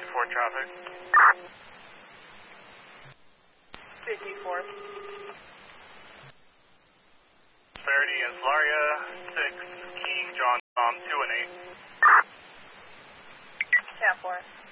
54 traffic. 54. Prosperity and Solaria, 6, Key, John, 2 and 8. 10-4.